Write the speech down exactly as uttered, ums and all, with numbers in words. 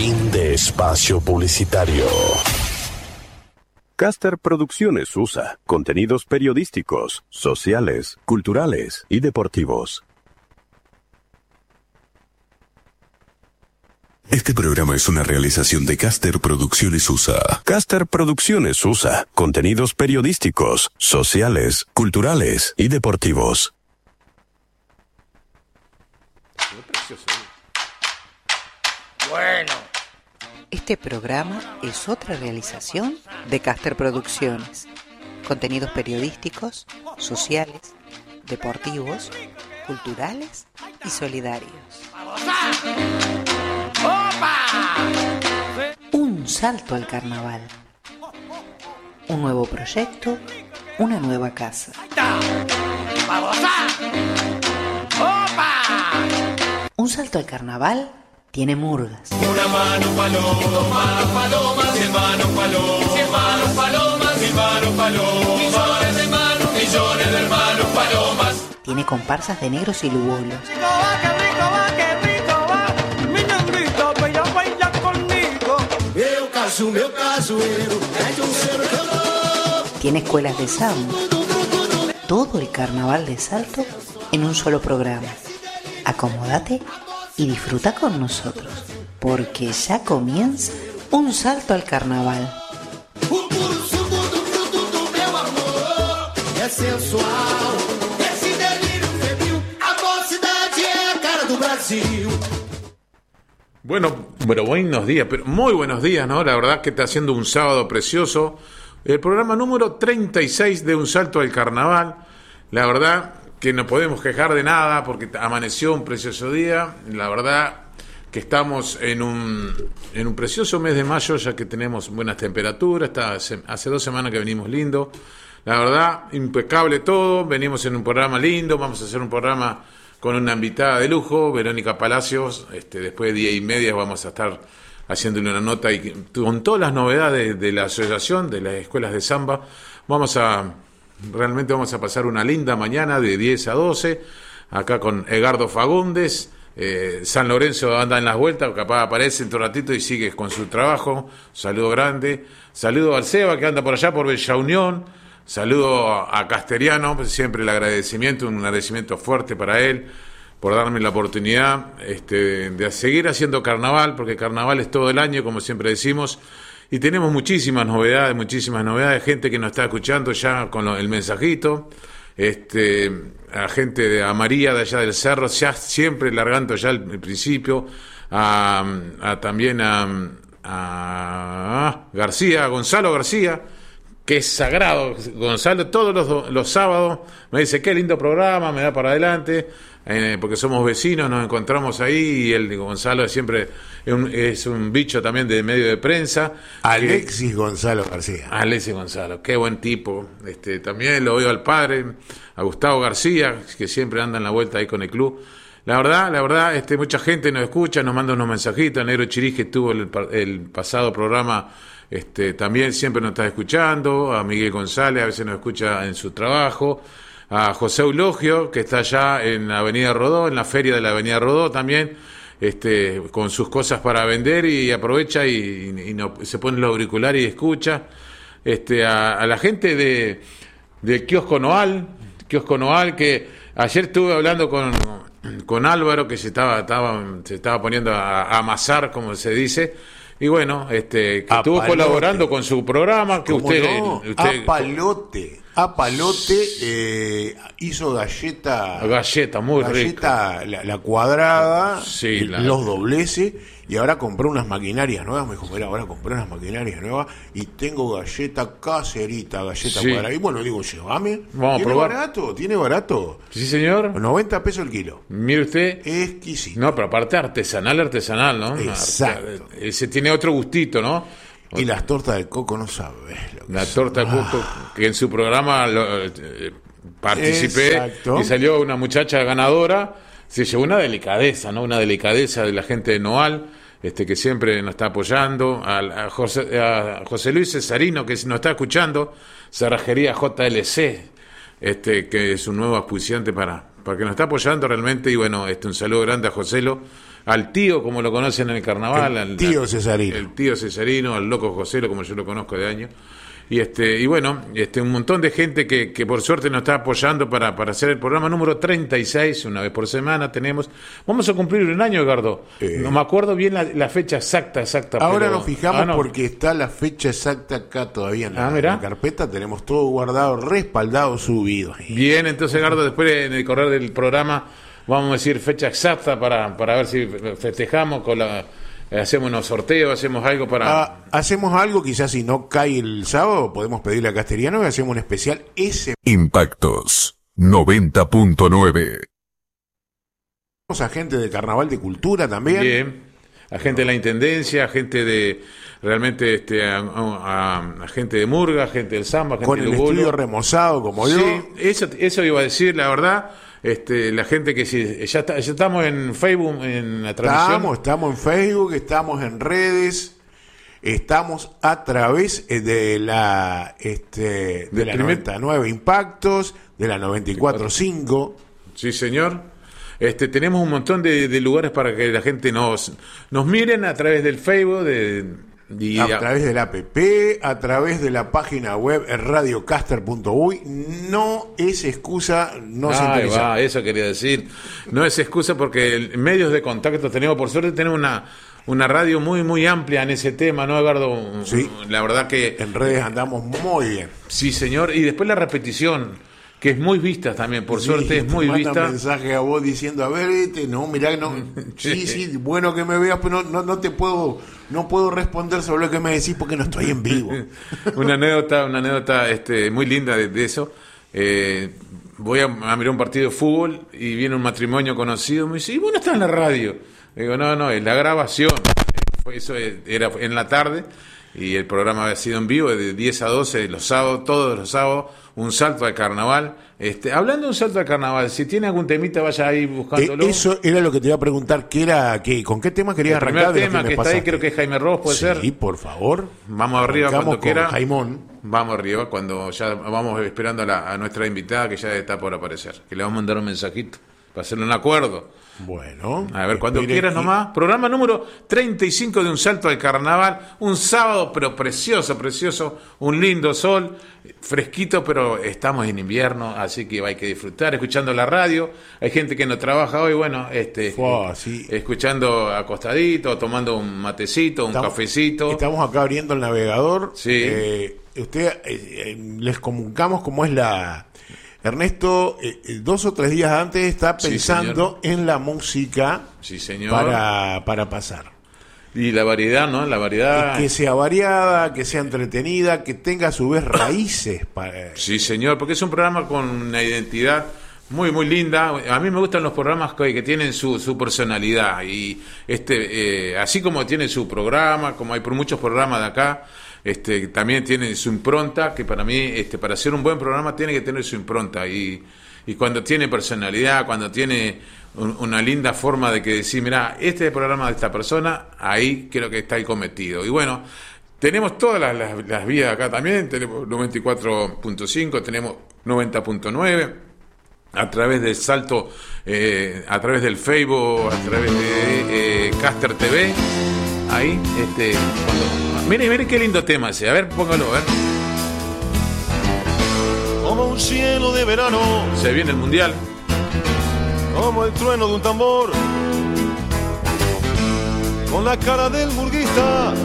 Fin de espacio publicitario. Caster Producciones U S A. Contenidos periodísticos, sociales, culturales y deportivos. Este programa es una realización de Caster Producciones U S A. Caster Producciones U S A. Contenidos periodísticos, sociales, culturales y deportivos. Bueno. Este programa es otra realización de Caster Producciones. Contenidos periodísticos, sociales, deportivos, culturales y solidarios. Un salto al carnaval. Un nuevo proyecto, una nueva casa. Un salto al carnaval tiene murgas. Una mano paloma, palomas, cien manos palomas, cien manos palomas, mil manos palomas, millones de manos, millones de hermanos palomas. Tiene comparsas de negros y lugolos. Qué rico va, qué rico va, mi negrito, baila, baila conmigo. Eu caso, meu casoeiro, é un ser que eu. Tiene escuelas de samba. Todo el carnaval de Salto en un solo programa. Acomódate y disfruta con nosotros, porque ya comienza un salto al carnaval. O puro suco do fruto do meu amor é sensual. Esse delírio febril, a mocidade é a cara do Brasil. Bueno, pero buenos días, pero muy buenos días, ¿no? La verdad que está haciendo un sábado precioso. El programa número treinta y seis de Un Salto al Carnaval. La verdad que no podemos quejar de nada porque amaneció un precioso día. La verdad que estamos en un en un precioso mes de mayo, ya que tenemos buenas temperaturas. Está, hace, hace dos semanas que venimos lindo. La verdad, impecable todo. Venimos en un programa lindo. Vamos a hacer un programa con una invitada de lujo, Verónica Palacios. Este, después de diez y media vamos a estar haciéndole una nota y con todas las novedades de la asociación, de las escuelas de samba. Vamos a... Realmente vamos a pasar una linda mañana de diez a doce, acá con Edgardo Fagundes. eh, San Lorenzo anda en las vueltas, capaz aparece en un ratito y sigue con su trabajo. Saludo grande. Saludo al Seba, que anda por allá por Bella Unión. Saludo a, a Casteriano, pues siempre el agradecimiento, un agradecimiento fuerte para él, por darme la oportunidad este, de seguir haciendo carnaval, porque carnaval es todo el año, como siempre decimos. Y tenemos muchísimas novedades, muchísimas novedades, gente que nos está escuchando ya con lo, el mensajito, este, a gente de a María de allá del Cerro, ya siempre largando ya el, el principio, a, a también a, a García, a Gonzalo García, que es sagrado, Gonzalo, todos los, los sábados me dice, qué lindo programa, me da para adelante, eh, porque somos vecinos, nos encontramos ahí, y el Gonzalo es siempre es un, es un bicho también de medio de prensa. Alexis que, Gonzalo García. Alexis Gonzalo, qué buen tipo. Este, también lo veo al padre, a Gustavo García, que siempre anda en la vuelta ahí con el club. La verdad, la verdad, este, mucha gente nos escucha, nos manda unos mensajitos. Negro Chiriz, que estuvo el, el pasado programa, este, también siempre nos está escuchando. A Miguel González, a veces nos escucha en su trabajo. A José Eulogio, que está allá en la Avenida Rodó, en la feria de la Avenida Rodó también, este, con sus cosas para vender, y aprovecha y, y, y no, se pone los auriculares y escucha. Este, a, a la gente de del kiosco Noal, kiosco Noal, que ayer estuve hablando con, con Álvaro, que se estaba, estaba, se estaba poniendo a, a amasar, como se dice. Y bueno, este, que a estuvo palote. Colaborando con su programa, que usted, no? usted a palote, a palote eh, hizo galleta, galleta muy galleta, rica, la, la cuadrada, sí, la... los dobleces, y ahora compró unas maquinarias nuevas. Me dijo, mira, ahora compré unas maquinarias nuevas y tengo galleta caserita, galleta sí. cuadrada. Y bueno, digo, llévame. Vamos ¿Tiene a probar. barato? ¿Tiene barato? Sí, señor. noventa pesos el kilo. Mire usted. Exquisito. No, pero aparte artesanal, artesanal, ¿no? Exacto. Ese tiene otro gustito, ¿no? Y las tortas de coco, no sabes lo que La son. torta de coco, Ah. que en su programa lo, eh, participé. Exacto. Y salió una muchacha ganadora. Se llevó una delicadeza, ¿no? Una delicadeza de la gente de Noal, este, que siempre nos está apoyando. A, a, José, a José Luis Cesarino, que nos está escuchando. Cerrajería J L C, este, que es un nuevo auspiciante para, porque nos está apoyando realmente. Y bueno, este un saludo grande a Joselo, al tío, como lo conocen en el carnaval. El al, tío al, Cesarino. El tío Cesarino, al loco Joselo, como yo lo conozco de años. Y este y bueno, este un montón de gente que, que por suerte nos está apoyando para, para hacer el programa número treinta y seis, una vez por semana tenemos. Vamos a cumplir un año, Edgardo. Eh. No me acuerdo bien la, la fecha exacta, exacta. Ahora pero, nos fijamos ah, no. porque está la fecha exacta acá todavía en la, Ah, mirá. en la carpeta. Tenemos todo guardado, respaldado, subido. Bien, entonces, Edgardo, después en el correr del programa vamos a decir fecha exacta para, para ver si festejamos con la... Hacemos unos sorteos, hacemos algo para... Ah, hacemos algo, quizás si no cae el sábado, podemos pedirle a Castellano y hacemos un especial ese. Impactos noventa punto nueve. A gente de Carnaval de Cultura también. Bien, a gente de la Intendencia, a gente de... Realmente este, a, a, a gente de Murga, gente del Samba, gente Con del el Bolo. estudio remozado como Sí, yo. eso, eso iba a decir, la verdad. Este, la gente que si ya, está, ya estamos en Facebook, en la transmisión. Estamos, estamos en Facebook, estamos en redes, estamos a través de la este de la primer... noventa y nueve Impactos, de la noventa y cuatro punto cinco. Sí, señor. Este, tenemos un montón de, de lugares para que la gente nos nos miren a través del Facebook, de Y a ya. través del app, a través de la página web radiocaster punto uy. No es excusa no Ay, sintonizar. va, eso quería decir. No es excusa porque el, medios de contacto tenemos, por suerte tenemos una una radio muy muy amplia en ese tema, ¿no, Edgardo? Sí. La verdad que En redes andamos muy bien. sí, señor. Y después la repetición, que es muy vista también, por Sí, suerte es te muy mandan vista. mensaje a vos diciendo, a ver, este, no, mirá, no, sí, sí, bueno que me veas, pero no, no, no te puedo, no puedo responder sobre lo que me decís porque no estoy en vivo. Una anécdota, una anécdota este, muy linda de, de eso. Eh, voy a, a mirar un partido de fútbol y viene un matrimonio conocido, me dice, ¿y vos no estás en la radio? Digo, no, no, es la grabación. Fue eso era en la tarde y el programa había sido en vivo de diez a doce los sábados, todos los sábados, un salto al carnaval. Este, hablando de un salto al carnaval, si tiene algún temita, vaya ahí buscándolo. Eh, eso era lo que te iba a preguntar, ¿qué era, qué, ¿con qué tema querías El primer arrancar? de lo tema me que está pasaste? ahí, creo que es Jaime Ross, ¿puede sí, ser? Sí, por favor. Vamos arriba Arrancamos cuando con quiera. Jaimón. Vamos arriba cuando ya vamos esperando a, la, a nuestra invitada que ya está por aparecer. Que le vamos a mandar un mensajito para hacerle un acuerdo. Bueno. A ver, cuando espere quieras que- nomás. Programa número treinta y cinco de Un Salto al Carnaval. Un sábado, pero precioso, precioso. Un lindo sol, fresquito, pero estamos en invierno, así que hay que disfrutar escuchando la radio. Hay gente que no trabaja hoy, bueno, este, Fua, sí. escuchando acostadito, tomando un matecito, un Estamos- cafecito. Estamos acá abriendo el navegador. Sí. Eh, usted, eh, eh, les comunicamos cómo es la... Ernesto, eh, eh, dos o tres días antes está Sí, pensando en la música Sí, señor. para, para pasar. Y la variedad, ¿no? La variedad. Que sea variada, que sea entretenida, que tenga a su vez raíces. Para... Sí, señor, porque es un programa con una identidad muy, muy linda. A mí me gustan los programas que, que tienen su, su personalidad. Y este, eh, así como tiene su programa, como hay por muchos programas de acá, este, también tiene su impronta, que para mí, este, para hacer un buen programa tiene que tener su impronta. Y, y cuando tiene personalidad, cuando tiene un, una linda forma de que decir, mira, este es el programa de esta persona, ahí creo que está el cometido. Y bueno, tenemos todas las, las, las vías acá también, tenemos noventa y cuatro punto cinco, tenemos noventa punto nueve, a través del salto, eh, a través del Facebook, a través de eh, Caster T V, ahí, este, cuando, miren, miren qué lindo tema ese, a ver, póngalo, a ver, Como un cielo de verano, se viene el Mundial, como el trueno de un tambor, con la cara del burguista